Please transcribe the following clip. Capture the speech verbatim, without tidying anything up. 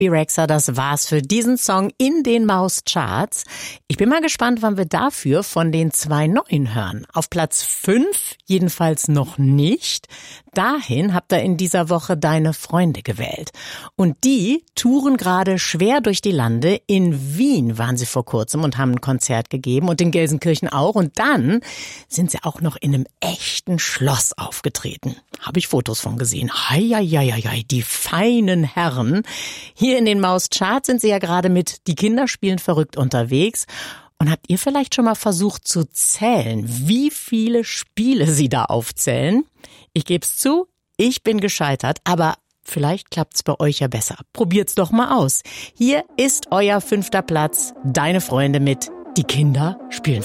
Rexha, das war's für diesen Song in den Mauscharts. Ich bin mal gespannt, wann wir dafür von den zwei neuen hören. Auf Platz fünf jedenfalls noch nicht. Dahin habt ihr in dieser Woche Deine Freunde gewählt. Und die touren gerade schwer durch die Lande. In Wien waren sie vor kurzem und haben ein Konzert gegeben und in Gelsenkirchen auch. Und dann sind sie auch noch in einem echten Schloss aufgetreten. Habe ich Fotos von gesehen. Heieieiei, die feinen Herren. Hier in den Mauscharts sind sie ja gerade mit Die Kinder spielen verrückt unterwegs. Und habt ihr vielleicht schon mal versucht zu zählen, wie viele Spiele sie da aufzählen? Ich geb's zu, ich bin gescheitert, aber vielleicht klappt's bei euch ja besser. Probiert's doch mal aus. Hier ist euer fünfter Platz. Deine Freunde mit Die Kinder spielen